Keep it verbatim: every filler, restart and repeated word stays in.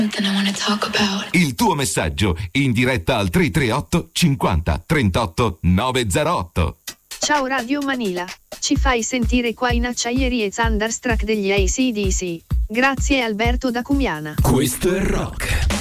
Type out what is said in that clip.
Il tuo messaggio in diretta al tre tre otto cinquanta trentotto novecentootto. Ciao Radio Manila, ci fai sentire qua in Acciaierie Thunderstruck degli A C D C. Grazie Alberto da Cumiana. Questo è rock.